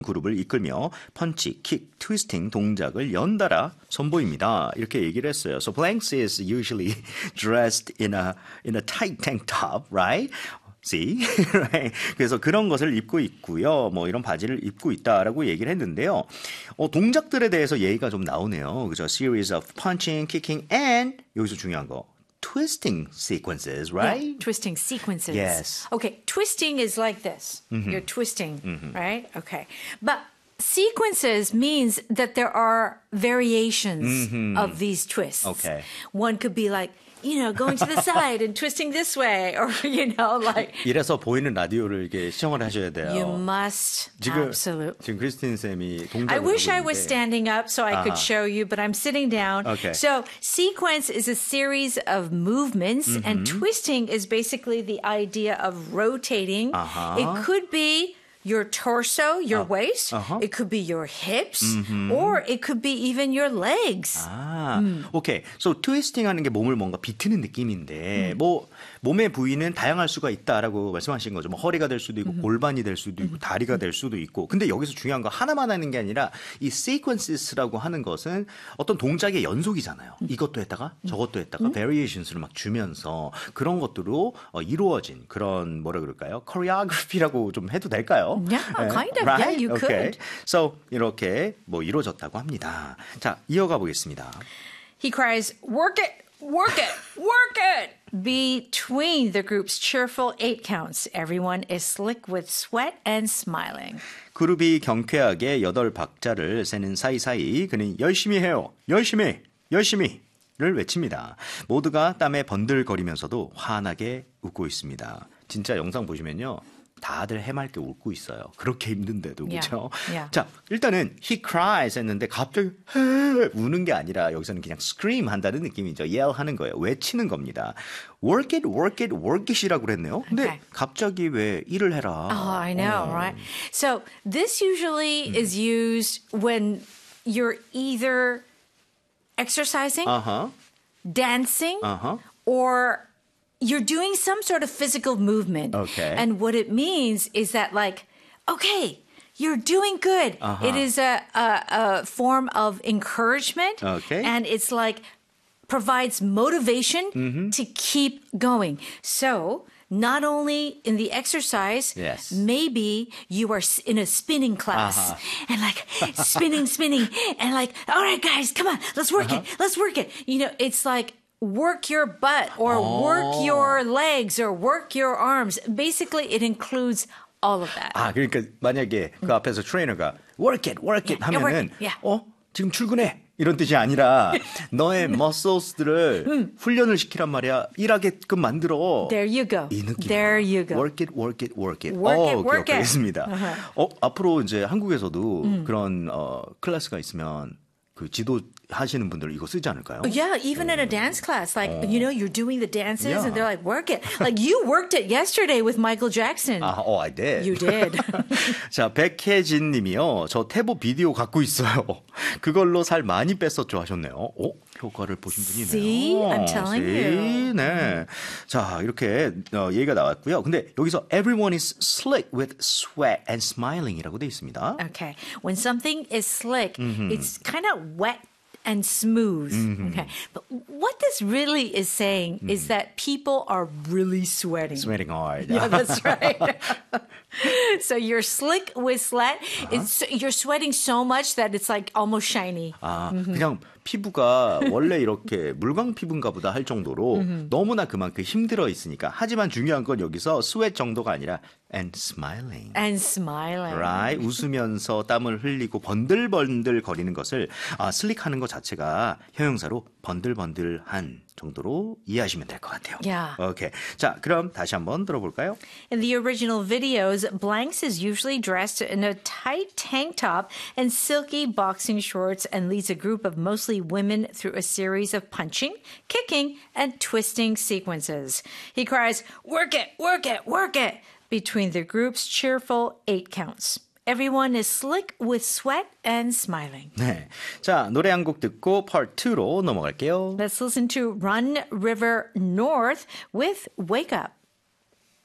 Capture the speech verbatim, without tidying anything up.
그룹을 이끌며 펀치, 킥, 트위스팅 동작을 연달아 선보입니다. 이렇게 얘기를 했어요. So Blanks is usually dressed in a in a tight tank top, right? See? right? 그래서 그런 것을 입고 있고요. 뭐 이런 바지를 입고 있다라고 얘기를 했는데요. 어, 동작들에 대해서 얘기가 좀 나오네요. 그죠? Series of punching, kicking, and 여기서 중요한 거. Twisting sequences, right? Yeah, twisting sequences. Yes. Okay, twisting is like this. Mm-hmm. You're twisting, Mm-hmm. right? Okay. But sequences means that there are variations Mm-hmm. of these twists. Okay. One could be like, you know, going to the side and twisting this way, or, you know, like. 이래서 보이는 라디오를 이렇게 시청을 하셔야 돼요. You must. 지금, Absolutely. 지금 크리스틴 쌤이 동작을 I wish 하고 I was 있는데. standing up so I could Uh-huh. show you, but I'm sitting down. Okay. So sequence is a series of movements, and twisting is basically the idea of rotating. Uh-huh. It could be your torso, your waist. uh-huh. It could be your hips, or it could be even your legs. 아, 오케이. So 트위스팅 하는 게 몸을 뭔가 비트는 느낌인데, 뭐, 몸의 부위는 다양할 수가 있다라고 말씀하신 거죠. 뭐, 허리가 될 수도 있고, 골반이 될 수도 있고, 다리가 될 수도 있고. 근데 여기서 중요한 거 하나만 하는 게 아니라, 이 sequences라고 하는 것은 어떤 동작의 연속이잖아요. 이것도 했다가, 저것도 했다가, variations를 막 주면서, 그런 것들로 어, 이루어진 그런, 뭐라 그럴까요? choreography라고 좀 해도 될까요? Yeah, kind of. Right? Yeah, you okay. could. So, 이렇게 뭐 이루어졌다고 합니다. 자, 이어가 보겠습니다. He cries, work it, work it, work it! Between the group's cheerful eight counts, everyone is slick with sweat and smiling. 그룹이 경쾌하게 여덟 박자를 세는 사이사이 그는 열심히 해요. 열심히, 열심히를 외칩니다. 모두가 땀에 번들거리면서도 환하게 웃고 있습니다. 진짜 영상 보시면요. 다들 해맑게 웃고 있어요. 그렇게 힘든데도 Yeah, 그렇죠? yeah. 자, 일단은 he cries 했는데 갑자기 헤 우는 게 아니라 여기서는 그냥 scream 한다는 느낌이죠. yell 하는 거예요. 외치는 겁니다. work it, work it, work it이라고 그랬네요. 근데 Okay. 갑자기 왜 일을 해라. Oh, I know, right? So this usually is used when you're either exercising, Uh-huh. dancing, Uh-huh. or you're doing some sort of physical movement. Okay. And what it means is that, like, okay, you're doing good. Uh-huh. It is a, a, a form of encouragement. Okay. And it's like provides motivation Mm-hmm. to keep going. So, not only in the exercise, Yes. maybe you are s- in a spinning class Uh-huh. and like spinning, spinning, and like, all right, guys, come on, let's work Uh-huh. it, let's work it. You know, it's like work your butt or work Oh. your legs or work your arms. Basically, it includes all of that. 아, 그러니까 만약에 그 앞에서 트레이너가 work it, work it Yeah, yeah, work 하면은 it, yeah. 어? 지금 출근해. 이런 뜻이 아니라 너의 muscles들을 훈련을 시키란 말이야. 일하게끔 만들어. There you go. 이 느낌. There you go. Work it, work it, work it. Work 어, it, work it. 기억하겠습니다. 어, 앞으로 이제 한국에서도 그런 어, 클래스가 있으면 그 지도 하시는 분들 이거 쓰지 않을까요? Yeah, even in a dance class, like, you know, you're doing the dances Yeah. and they're like, work it. Like you worked it yesterday with Michael Jackson. 아, 어, I did. You did. 자, 백혜진 님이요. 저 태보 비디오 갖고 있어요. 그걸로 살 많이 뺐었죠 하셨네요. 어? 효과를 보신 분이네요. See? I'm telling See? you. 네. 자, 이렇게 어, 얘기가 나왔고요. 근데 여기서 everyone is slick with sweat and smiling이라고 돼 있습니다. Okay. When something is slick, it's kind of wet and smooth. Okay. But what this really is saying is that people are really sweating. Sweating hard. Yeah, that's right. So you're slick with sweat. It's you're sweating so much that it's like almost shiny. 아, 그냥 피부가 원래 이렇게 물광 피부인가 보다 할 정도로 너무나 그만큼 힘들어 있으니까. 하지만 중요한 건 여기서 스웨트 정도가 아니라 and smiling. And smiling. Right? 웃으면서 땀을 흘리고 번들번들 거리는 것을 아, 슬릭하는 것 자체가 형용사로 번들번들한 정도로 이해하시면 될 것 같아요. Yeah. 오케이. 자, 그럼 다시 한번 들어볼까요? In the original videos, Blanks is usually dressed in a tight tank top and silky boxing shorts and leads a group of mostly women through a series of punching, kicking, and twisting sequences. He cries, work it, work it, work it, between the group's cheerful eight counts. Everyone is slick with sweat and smiling. 네. 자, 노래 한 곡 듣고 part 투로 넘어갈게요. Let's listen to Run River North with Wake Up.